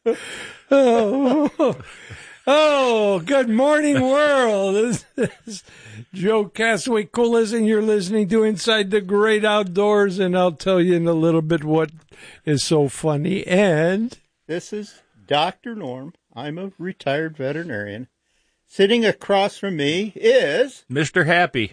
Oh, good morning, world. This is Joe Castaway Colas, and you're listening to Inside the Great Outdoors, and I'll tell you in a little bit what is so funny. And this is Dr. Norm. I'm a retired veterinarian. Sitting across from me is Mr. Happy.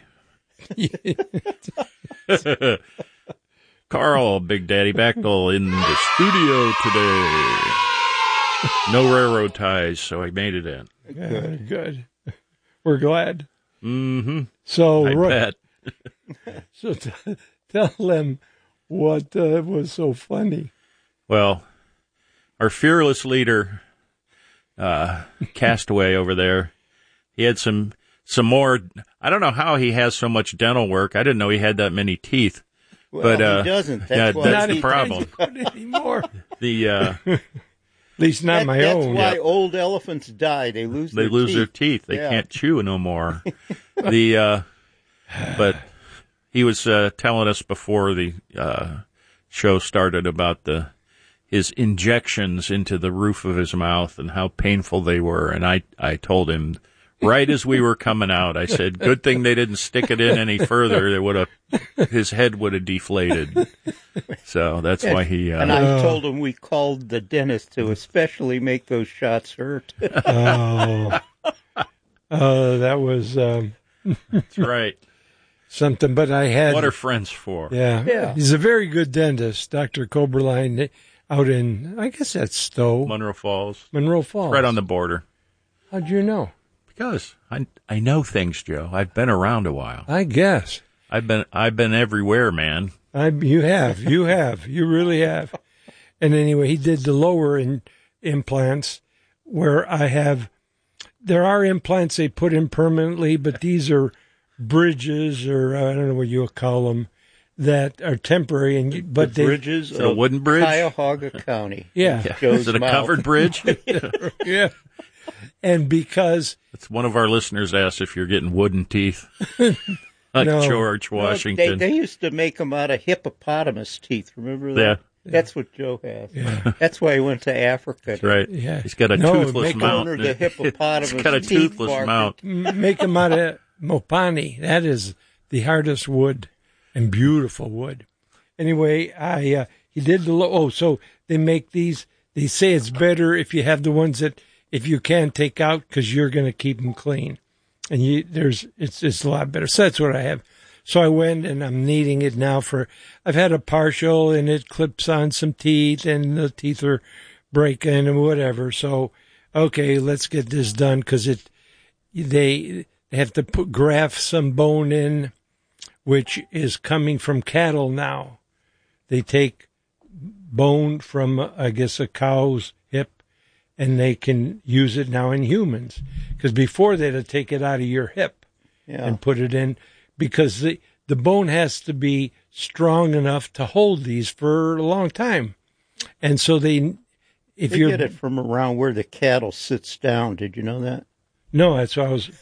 Carl, Big Daddy Bechtel in the studio today. No railroad ties, so I made it in. Good. We're glad. Mm-hmm. So, I bet. So tell them what was so funny. Well, our fearless leader, Castaway over there, he had some more. I don't know how he has so much dental work. I didn't know he had that many teeth. Well, but he doesn't. That's that's the problem. Anymore. At least not my own. That's why old elephants die. They lose their teeth. They can't chew no more. But he was telling us before the show started about his injections into the roof of his mouth and how painful they were. And I told him right as we were coming out, I said, good thing they didn't stick it in any further. His head would have deflated. So that's why he... and I told him we called the dentist to especially make those shots hurt. That was... that's right. Something, but I had... What are friends for? Yeah. He's a very good dentist, Dr. Coberline, out in, I guess that's Stowe. Monroe Falls. Right on the border. How'd you know? Because I know things, Joe. I've been around a while. I guess. I've been everywhere, man. You have. You really have. And anyway, he did the lower implants where there are implants they put in permanently, but these are bridges, or I don't know what you would call them, that are temporary. But bridges is it a wooden bridge? Cuyahoga County. Yeah. Is it a covered bridge? Yeah. And because... It's one of our listeners asked if you're getting wooden teeth. Like No. George Washington. They used to make them out of hippopotamus teeth. Remember that? Yeah. That's what Joe has. Yeah. That's why he went to Africa. That's right. Yeah. He's got a toothless make mount. owner the hippopotamus He's got a teeth toothless market. mount. Make them out of Mopani. That is the hardest wood and beautiful wood. Anyway, he did so they make these. They say it's better if you have the ones that if you can take out because you're going to keep them clean, and it's a lot better. So that's what I have. So I went and I'm needing it now I've had a partial and it clips on some teeth and the teeth are breaking and whatever. So, okay, let's get this done because they have to graft some bone in, which is coming from cattle now. They take bone from, I guess, a cow's hip and they can use it now in humans. Because before they'd have to take it out of your hip and put it in. Because the bone has to be strong enough to hold these for a long time. And so they get it from around where the cattle sits down. Did you know that? No, that's what I was...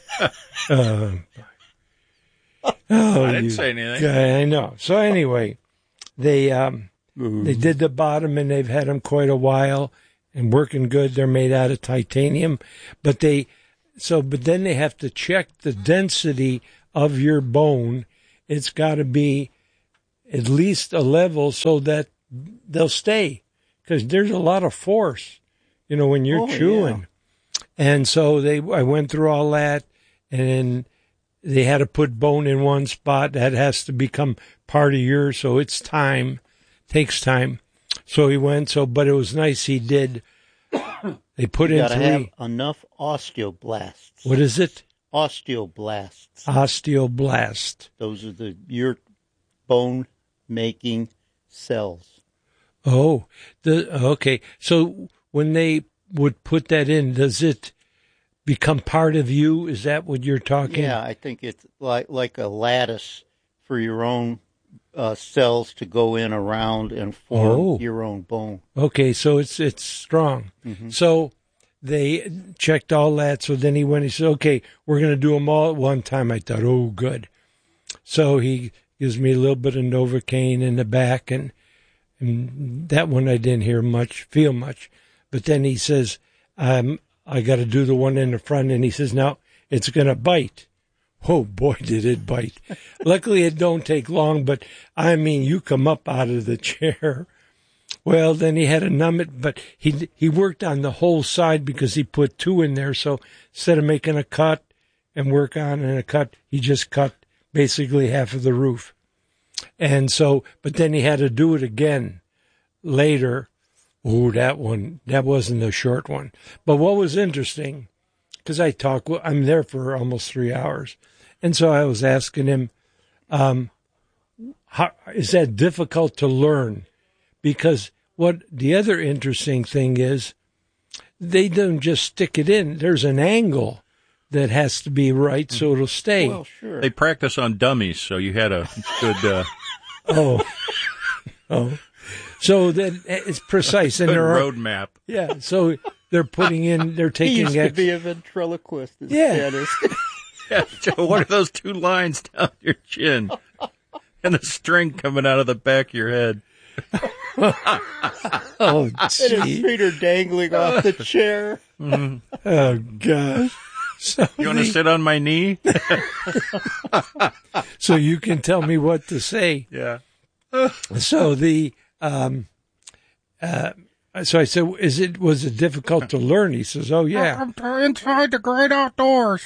I didn't say anything. I know. So anyway, they did the bottom and they've had them quite a while and working good. They're made out of titanium. But then they have to check the density of your bone. It's got to be at least a level so that they'll stay, because there's a lot of force, when you're chewing. Yeah. And so I went through all that, and they had to put bone in one spot that has to become part of yours. So takes time. So he went. But it was nice he did. They put in three. Have enough osteoblasts. What is it? Osteoblasts. Those are your bone-making cells. Oh, okay. So when they would put that in, does it become part of you? Is that what you're talking? Yeah, I think it's like a lattice for your own cells to go in around and form your own bone. Okay, so it's strong. Mm-hmm. So they checked all that. So then he said, okay, we're going to do them all at one time. I thought, oh, good. So he gives me a little bit of Novocaine in the back, and that one I didn't feel much. But then he says, I got to do the one in the front. And he says, now it's going to bite. Oh, boy, did it bite. Luckily, it don't take long, but I mean, you come up out of the chair. Well, then he had to numb it, but he worked on the whole side because he put 2 in there. So instead of making a cut and work on and a cut, he just cut basically half of the roof. And so, but then he had to do it again later. Oh, that wasn't a short one. But what was interesting, because I'm there for almost 3 hours. And so I was asking him, how is that difficult to learn? Because what the other interesting thing is, they don't just stick it in. There's an angle that has to be right so it'll stay. Well, sure. They practice on dummies, so you had a good oh. So that it's precise. And good there are, roadmap. yeah, so they're they're taking He used to be a ventriloquist. Yeah. Yeah, Joe, what are those 2 lines down your chin? And the string coming out of the back of your head. Oh, And his feet are dangling off the chair. oh, gosh. So You want to sit on my knee? so you can tell me what to say. Yeah. So so I said, was it difficult to learn? He says, oh, yeah. Inside the great outdoors.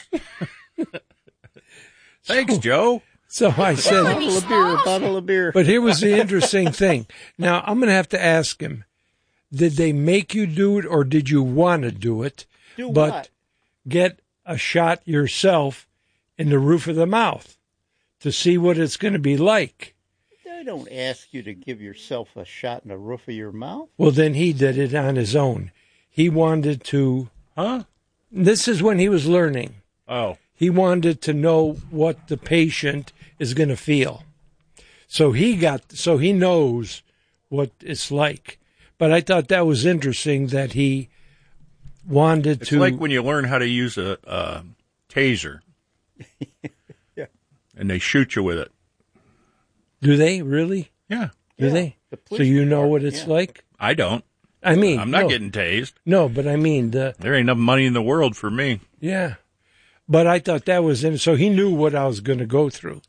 Thanks, Joe. So I said, Bottle of beer. but here was the interesting thing. Now, I'm going to have to ask him, did they make you do it or did you want to do it? Do but what? get a shot yourself in the roof of the mouth to see what it's going to be like. They don't ask you to give yourself a shot in the roof of your mouth. Well, then he did it on his own. He wanted to. Huh? This is when he was learning. Oh. He wanted to know what the patient is going to feel. So he knows what it's like. But I thought that was interesting that he wanted It's to. like when you learn how to use a taser. Yeah. And they shoot you with it. Do they really? Yeah. Do they? The So police you know department, what it's yeah. like? I don't. I mean, I'm not no, getting tased. No, but I mean There ain't enough money in the world for me. Yeah. But I thought that was in. So he knew what I was going to go through,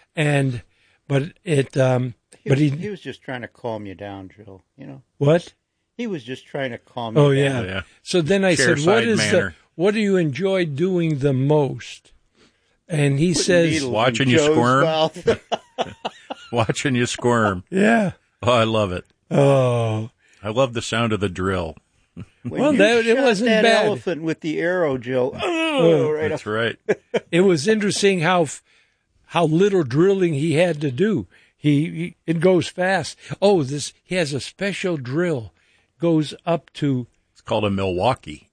but he was just trying to calm you down, Joe. You know what? He was just trying to calm you Oh down. yeah. So then I said, Chairside what do you enjoy doing the most? And he Putting says, needles Watching in you Joe's squirm? mouth. Watching you squirm. yeah. Oh, I love it. Oh, I love the sound of the drill. When Well, you it shot wasn't that bad. elephant with the arrow, Joe. Oh, right That's up. right. it was interesting how little drilling he had to do. It goes fast. Oh, he has a special drill, goes up to It's called a Milwaukee.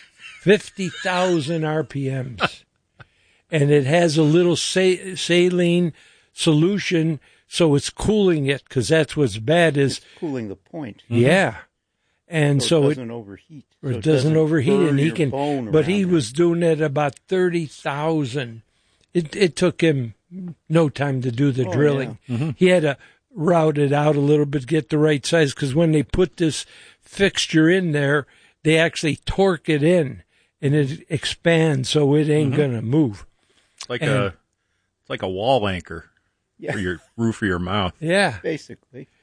50,000 RPMs. And it has a little saline solution, so it's cooling it, because that's what's bad is, It's cooling the point. yeah. And So so it doesn't overheat. or So it doesn't overheat, burn and he your can, bone but he around was doing it about 30,000. It took him no time to do the Oh, drilling. He had to route it out a little bit, get the right size, because when they put this fixture in there, they actually torque it in, and it expands, so it ain't going to move. It's like And- a wall anchor Yeah. for your roof of your mouth. Yeah. Basically.